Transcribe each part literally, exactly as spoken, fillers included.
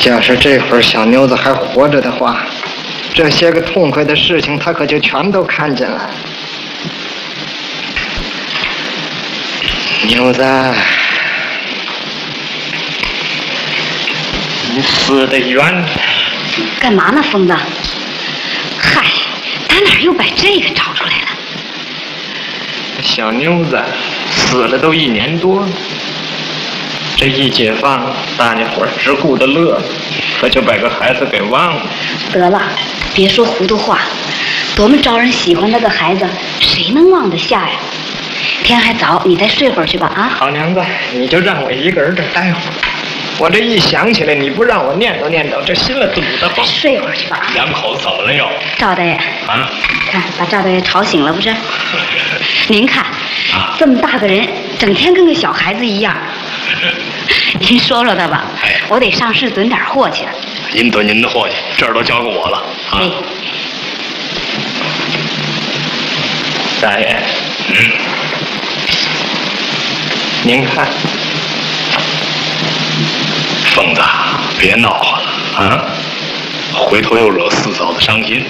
要是这会儿小妞子还活着的话，这些个痛快的事情他可就全都看见了。妞子，你死得冤！ 干嘛呢，疯子？嗨，打哪儿又把这个找出来了？ 小妞子死了都一年多了，这一解放，大家伙儿只顾着乐，可就把个孩子给忘了。 得了，别说糊涂话，多么招人喜欢的个孩子，谁能忘得下呀？天还早，你再睡会儿去吧啊！ 好娘子，你就让我一个人这待会儿。我这一想起来，你不让我念叨念叨，这心里堵得慌。 睡会儿去吧啊！ 两口子怎么了又？ 赵大爷啊， 看把赵大爷吵醒了不是？您看， 啊， 这么大个人，整天跟个小孩子一样。您说说他吧，我得上市囤点货去了。 您囤您的货去，这儿都交给我了啊。 哎， 大爷， 嗯， 您看， 疯子，别闹话了啊！回头又惹四嫂子伤心。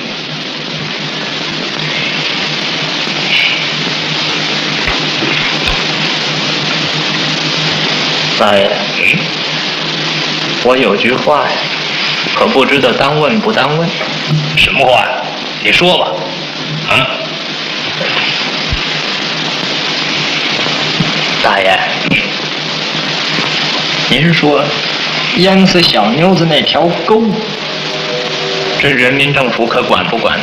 大爷， 嗯， 我有句话呀，可不知道当问不当问。 什么话呀？你说吧。啊， 大爷，您说淹死小妞子那条沟，这人民政府可管不管？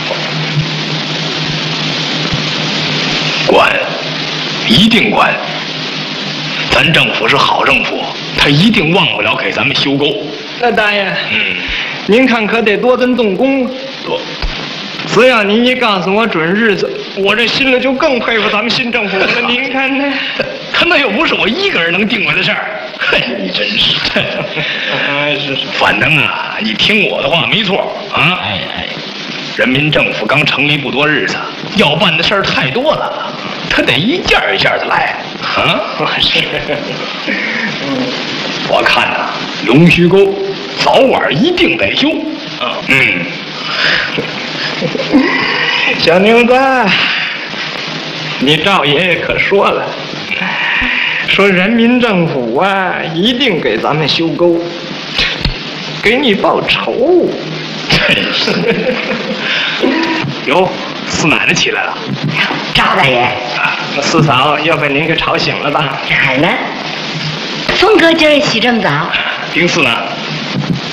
管，一定管。咱政府是好政府，他一定忘不了给咱们修沟。 那大爷， 嗯， 您看可得多跟动工啊！ 多， 只要您一告诉我准日子，我这心里就更佩服咱们新政府了。您看呢？ 他那又不是我一个人能定下的事儿。嘿，你真是。 哎，是是。 反正啊，你听我的话没错啊。 哎哎， 人民政府刚成立不多日子，要办的事儿太多了，他得一件一件的来啊。 是。 我看呐，龙须沟早晚一定得修。嗯。 小妞子，你赵爷爷可说了，说人民政府啊，一定给咱们修沟，给你报仇。 真是。哟，四奶奶起来了。 赵大爷， 啊， 那四嫂要被您给吵醒了吧？ 哪儿呢？峰哥今儿起这么早？ 丁四呢？